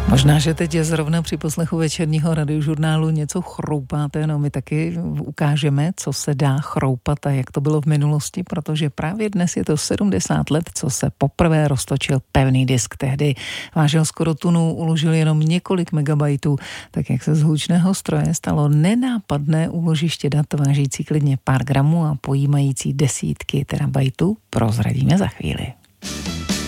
Možná, že teď je zrovna při poslechu večerního radiožurnálu něco chroupáte, no my taky ukážeme, co se dá chroupat a jak to bylo v minulosti, protože právě dnes je to 70 let, co se poprvé roztočil pevný disk. Tehdy vážil skoro tunu, uložil jenom několik megabajtů, tak jak se z hlučného stroje stalo nenápadné úložiště dat vážící klidně pár gramů a pojímající desítky terabajtů, prozradíme za chvíli.